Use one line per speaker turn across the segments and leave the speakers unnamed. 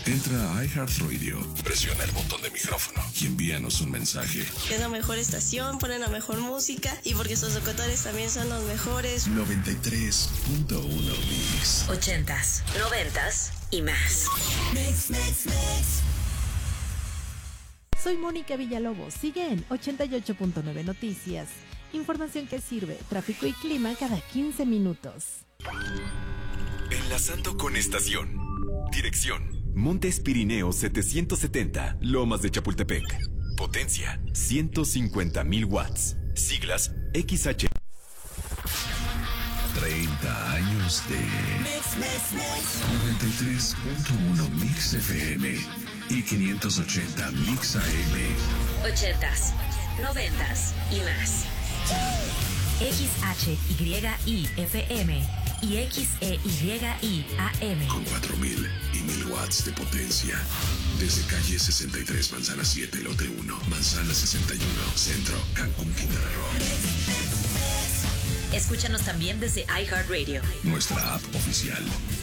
Entra a iHeartRadio, presiona el botón de micrófono y envíanos un mensaje.
Es la mejor estación, ponen la mejor música y porque sus locutores también son los mejores.
93.1 Mix.
80s, 90s y más.
Mix, mix, mix.
Soy Mónica Villalobos. Sigue en 88.9 Noticias. Información que sirve, tráfico y clima cada 15 minutos.
Enlazando con estación. Dirección: Montes Pirineos 770, Lomas de Chapultepec. Potencia: 150,000 watts. Siglas: XH.
30 años de
Mix, mix, mix.
93.1 Mix FM y 580 Mix AM.
80s, 90s y más. XHYIFM y XEYIAM.
Con 4,000 y 1,000 watts de potencia. Desde calle 63, Manzana 7, Lote 1, Manzana 61, Centro, Cancún, Quintana Roo.
Escúchanos también desde iHeartRadio.
Nuestra app oficial.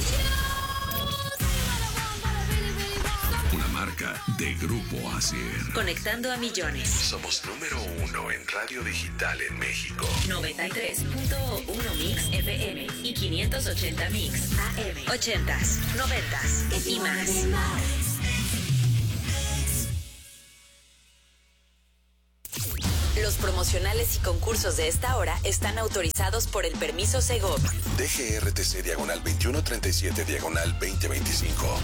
Una marca de Grupo ASIR.
Conectando a millones.
Somos número 1 en radio digital en México.
93.1 Mix FM y 580 Mix AM. 80s, 90s y más. Los promocionales y concursos de esta hora están autorizados por el permiso Segov.
DGRTC diagonal 2137 diagonal 2025.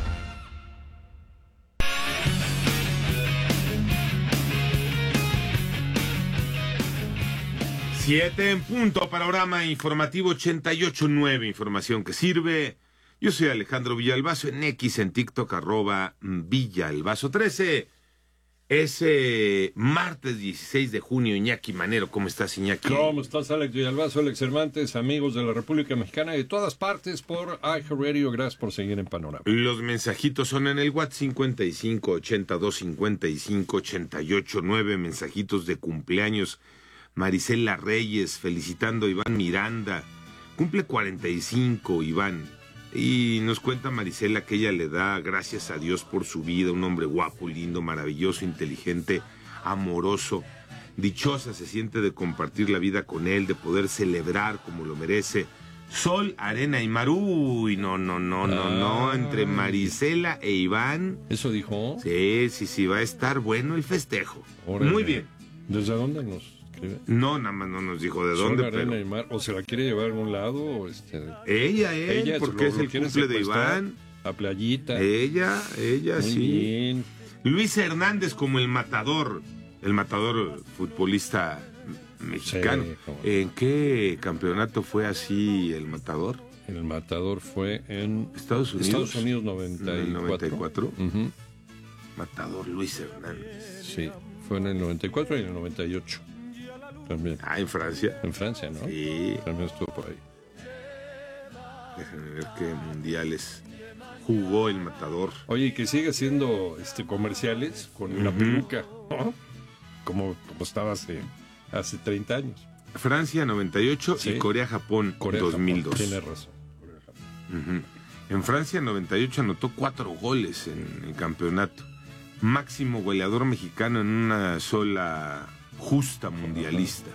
Siete en punto, panorama informativo 88.9, información que sirve. Yo soy Alejandro Villalbazo, en X, en TikTok, @Villalbazo13. Es martes 16 de junio, Iñaki Manero. ¿Cómo estás, Iñaki?
¿Cómo estás, Alex Villalbazo, Alex Cervantes, amigos de la República Mexicana y de todas partes por iHeartRadio? Gracias por seguir en Panorama.
Los mensajitos son en el WhatsApp 55 82 55 88 9, mensajitos de cumpleaños. Marisela Reyes, felicitando a Iván Miranda. Cumple 45, Iván. Y nos cuenta Marisela que ella le da gracias a Dios por su vida. Un hombre guapo, lindo, maravilloso, inteligente, amoroso. Dichosa se siente de compartir la vida con él, de poder celebrar como lo merece. Sol, arena y mar. Uy, no. Entre Marisela e Iván.
¿Eso dijo?
Sí, va a estar bueno el festejo.
Órale.
Muy bien.
¿Desde dónde nos escribe?
No, nada más no nos dijo de
Sol,
dónde,
arena
pero...
y mar. ¿O se la quiere llevar a algún lado? O
Ella, porque es el
quiere
cumple de
secuestrar
Iván.
A playita.
Ella,
Muy
sí.
bien.
Luis Hernández como el matador futbolista mexicano.
Sí, cómo no.
¿En qué campeonato fue así el matador?
El matador fue en
Estados Unidos.
Estados Unidos 94.
Uh-huh. Matador Luis Hernández.
Sí, fue en el 94 y en el 98. También.
Ah, en Francia.
En Francia, ¿no?
Sí.
También estuvo por ahí.
Déjenme ver qué mundiales jugó el matador.
Oye, y que sigue haciendo comerciales con la peluca, ¿no? Como estaba hace 30 años.
Francia 98
Sí.
y Corea-Japón 2002.
Tienes razón.
Uh-huh. En Francia 98 anotó 4 goles en el campeonato. Máximo goleador mexicano en una sola justa mundialista.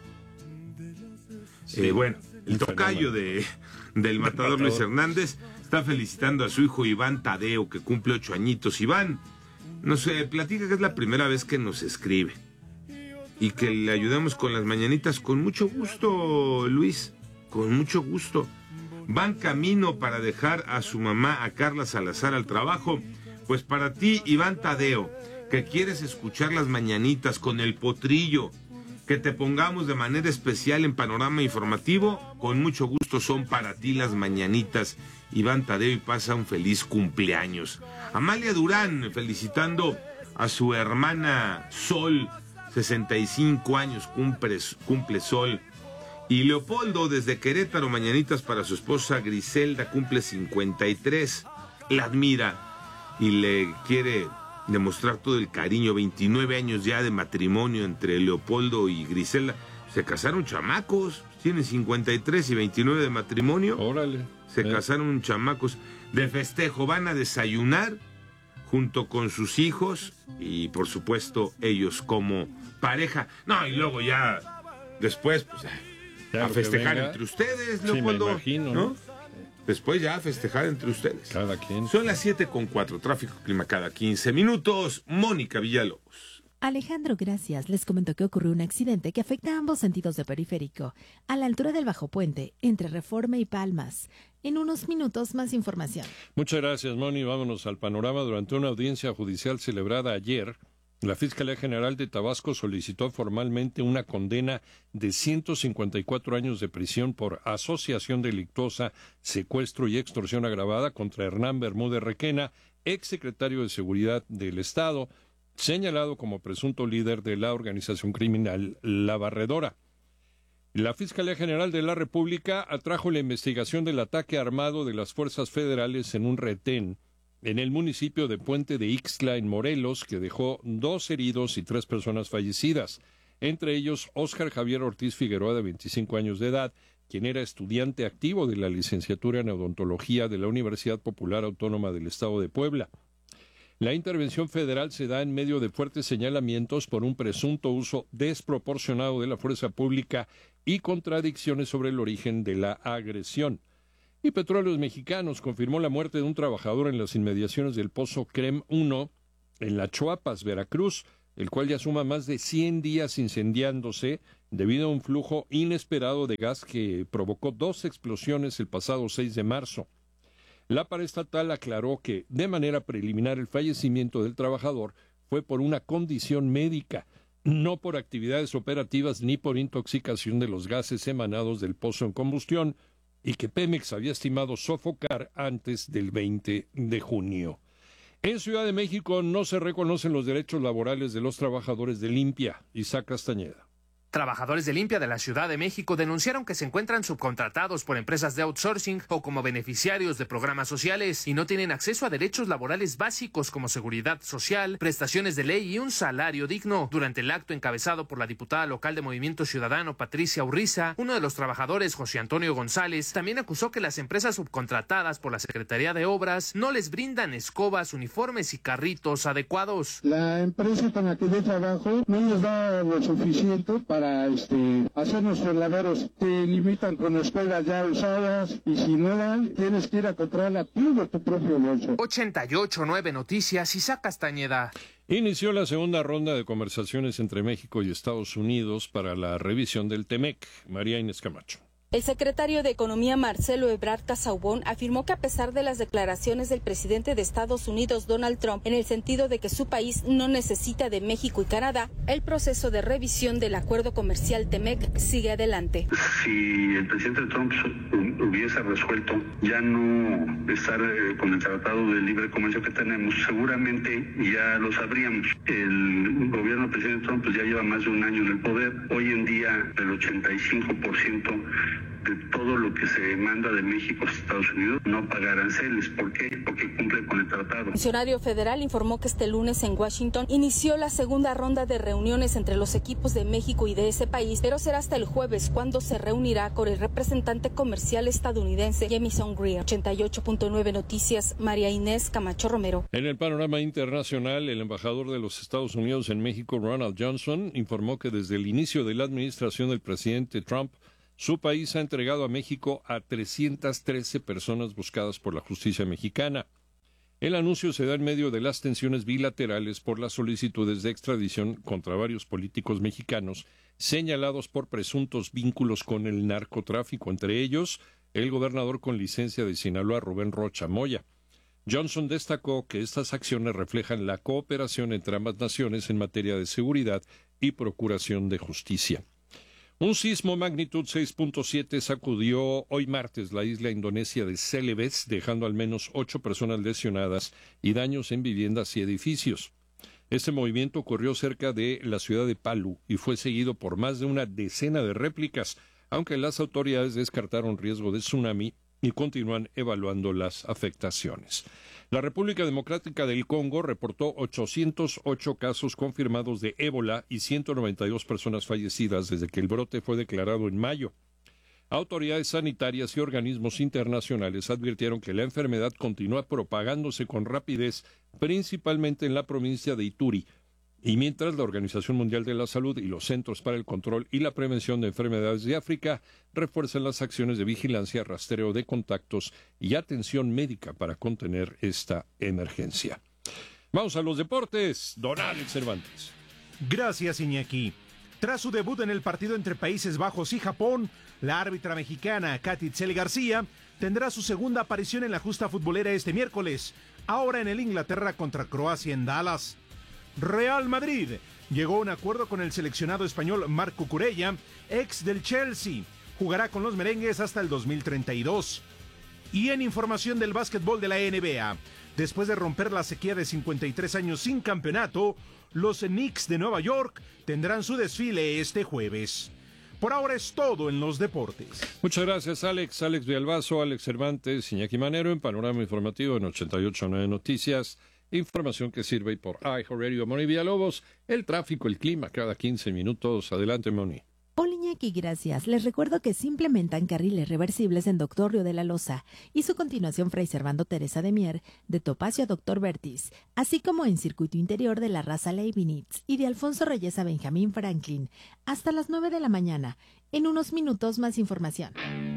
Sí,
Bueno, el
un
tocayo
fenómeno.
del matador Luis Hernández está felicitando a su hijo Iván Tadeo, que cumple 8 añitos. Iván nos platica que es la primera vez que nos escribe y que le ayudamos con las mañanitas. Con mucho gusto, Luis, con mucho gusto. Van camino para dejar a su mamá, a Carla Salazar, al trabajo. Pues para ti, Iván Tadeo, que quieres escuchar las mañanitas con el potrillo, que te pongamos de manera especial en Panorama Informativo, con mucho gusto son para ti las mañanitas, Iván Tadeo, y pasa un feliz cumpleaños. Amalia Durán, felicitando a su hermana Sol, 65 años, cumple Sol. Y Leopoldo, desde Querétaro, mañanitas para su esposa Griselda, cumple 53, la admira y le quiere demostrar todo el cariño. 29 años ya de matrimonio entre Leopoldo y Griselda. Se casaron chamacos, tienen 53 y 29 de matrimonio.
Órale.
Se casaron chamacos. de festejo. Van a desayunar junto con sus hijos y, por supuesto, ellos como pareja. No, y luego ya, después, pues, a festejar entre ustedes, Leopoldo.
Sí, me imagino,
¿no? Después ya a festejar entre ustedes.
Cada quien.
Son las 7:04, tráfico clima cada 15 minutos. Mónica Villalobos.
Alejandro, gracias. Les comento que ocurrió un accidente que afecta a ambos sentidos de periférico, a la altura del Bajo Puente, entre Reforma y Palmas. En unos minutos, más información.
Muchas gracias, Moni. Vámonos al panorama. Durante una audiencia judicial celebrada ayer, la Fiscalía General de Tabasco solicitó formalmente una condena de 154 años de prisión por asociación delictuosa, secuestro y extorsión agravada contra Hernán Bermúdez Requena, exsecretario de Seguridad del Estado, señalado como presunto líder de la organización criminal La Barredora. La Fiscalía General de la República atrajo la investigación del ataque armado de las fuerzas federales en un retén en el municipio de Puente de Ixtla, en Morelos, que dejó 2 heridos y 3 personas fallecidas, entre ellos Óscar Javier Ortiz Figueroa, de 25 años de edad, quien era estudiante activo de la licenciatura en odontología de la Universidad Popular Autónoma del Estado de Puebla. La intervención federal se da en medio de fuertes señalamientos por un presunto uso desproporcionado de la fuerza pública y contradicciones sobre el origen de la agresión. Y Petróleos Mexicanos confirmó la muerte de un trabajador en las inmediaciones del Pozo CREM 1 en La Chuapas, Veracruz, el cual ya suma más de 100 días incendiándose debido a un flujo inesperado de gas que provocó 2 explosiones el pasado 6 de marzo. La paraestatal aclaró que, de manera preliminar, el fallecimiento del trabajador fue por una condición médica, no por actividades operativas ni por intoxicación de los gases emanados del pozo en combustión, y que Pemex había estimado sofocar antes del 20 de junio. En Ciudad de México no se reconocen los derechos laborales de los trabajadores de Limpia. Isaac Castañeda.
Trabajadores de Limpia de la Ciudad de México denunciaron que se encuentran subcontratados por empresas de outsourcing o como beneficiarios de programas sociales y no tienen acceso a derechos laborales básicos como seguridad social, prestaciones de ley y un salario digno. Durante el acto encabezado por la diputada local de Movimiento Ciudadano, Patricia Urriza, uno de los trabajadores, José Antonio González, también acusó que las empresas subcontratadas por la Secretaría de Obras no les brindan escobas, uniformes y carritos adecuados.
La empresa con la que yo trabajo no nos da lo suficiente para hacer nuestros laveros. Te limitan con escuelas ya usadas y si no dan, tienes que ir a comprarla tú de tu propio bolso.
88.9 Noticias, Isaac Castañeda.
Inició la segunda ronda de conversaciones entre México y Estados Unidos para la revisión del TEMEC. María Inés Camacho.
El secretario de Economía, Marcelo Ebrard Casaubon, afirmó que a pesar de las declaraciones del presidente de Estados Unidos, Donald Trump, en el sentido de que su país no necesita de México y Canadá, el proceso de revisión del acuerdo comercial TEMEC sigue adelante.
Si el presidente Trump hubiese resuelto ya no estar con el Tratado de Libre Comercio que tenemos, seguramente ya lo sabríamos. El gobierno del presidente Trump ya lleva más de un año en el poder. Hoy en día el 85% de todo lo que se manda de México a Estados Unidos no paga aranceles. ¿Por qué? Porque cumple con el tratado.
El funcionario federal informó que este lunes en Washington inició la segunda ronda de reuniones entre los equipos de México y de ese país, pero será hasta el jueves cuando se reunirá con el representante comercial estadounidense Jamieson Greer. 88.9 Noticias, María Inés Camacho Romero.
En el panorama internacional, el embajador de los Estados Unidos en México, Ronald Johnson, informó que desde el inicio de la administración del presidente Trump, su país ha entregado a México a 313 personas buscadas por la justicia mexicana. El anuncio se da en medio de las tensiones bilaterales por las solicitudes de extradición contra varios políticos mexicanos señalados por presuntos vínculos con el narcotráfico, entre ellos el gobernador con licencia de Sinaloa, Rubén Rocha Moya. Johnson destacó que estas acciones reflejan la cooperación entre ambas naciones en materia de seguridad y procuración de justicia. Un sismo magnitud 6.7 sacudió hoy martes la isla indonesia de Celebes, dejando al menos 8 personas lesionadas y daños en viviendas y edificios. Este movimiento ocurrió cerca de la ciudad de Palu y fue seguido por más de una decena de réplicas, aunque las autoridades descartaron riesgo de tsunami y continúan evaluando las afectaciones. La República Democrática del Congo reportó 808 casos confirmados de ébola y 192 personas fallecidas desde que el brote fue declarado en mayo. Autoridades sanitarias y organismos internacionales advirtieron que la enfermedad continúa propagándose con rapidez, principalmente en la provincia de Ituri. Y mientras la Organización Mundial de la Salud y los Centros para el Control y la Prevención de Enfermedades de África refuerzan las acciones de vigilancia, rastreo de contactos y atención médica para contener esta emergencia. Vamos a los deportes. Don Alex Cervantes.
Gracias, Iñaki. Tras su debut en el partido entre Países Bajos y Japón, la árbitra mexicana Katy Tzeli García tendrá su segunda aparición en la justa futbolera este miércoles, ahora en el Inglaterra contra Croacia en Dallas. Real Madrid llegó a un acuerdo con el seleccionado español Marc Cucurella, ex del Chelsea. Jugará con los merengues hasta el 2032. Y en información del básquetbol de la NBA, después de romper la sequía de 53 años sin campeonato, los Knicks de Nueva York tendrán su desfile este jueves. Por ahora es todo en los deportes.
Muchas gracias, Alex. Alex Villalbazo, Alex Cervantes, Iñaki Manero en Panorama Informativo en 88.9 Noticias. Información que sirve por iHeartRadio. Moni Villalobos, el tráfico, el clima cada 15 minutos. Adelante, Moni.
Hola, Iñaki, gracias. Les recuerdo que se implementan carriles reversibles en Doctor Río de la Loza y su continuación Fray Servando Teresa de Mier, de Topacio a Doctor Vertis, así como en circuito interior de la Raza Leibniz y de Alfonso Reyes a Benjamín Franklin, hasta las 9 de la mañana. En unos minutos más información.